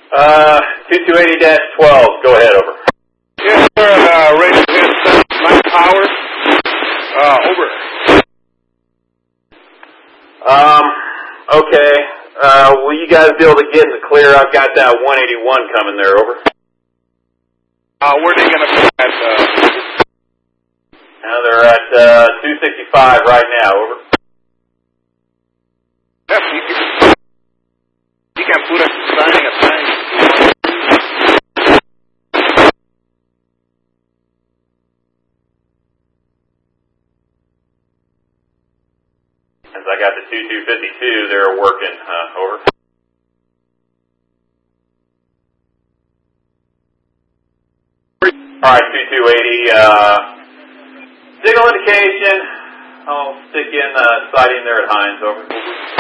2280-12, go ahead, over. Yes, sir, radio 9 power, over. Okay, will you guys be able to get in the clear? I've got that 181 coming there, over. Where are they going to be at? Now they're at 265 right now, over. Yes, you can put a signing a sign. As I got the 2252, they're working, over. Alright, 2280, signal indication. I'll stick in sighting there at Hines, over.